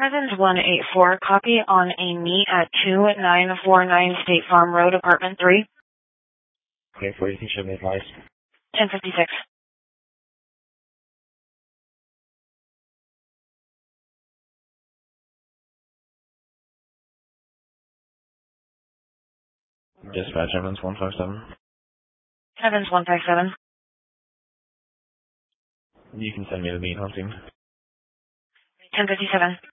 Evans 184, copy on a meet at 2949 State Farm Road, Apartment 3. Okay, for you can show me advice. 1056. Dispatch Evans 157. Evans 157. You can send me the meat hunting. 1057.